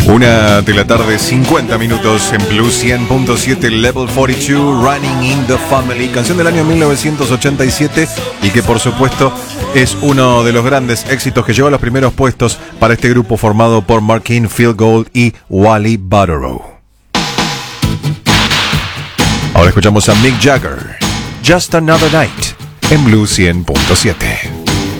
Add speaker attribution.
Speaker 1: Una de la tarde, 50 minutos en Blue 100.7, Level 42, Running in the Family, canción del año 1987 y que por supuesto es uno de los grandes éxitos que lleva a los primeros puestos para este grupo formado por Markin, Phil Gold y Wally Butterow. Ahora escuchamos a Mick Jagger, Just Another Night, en Blue 100.7.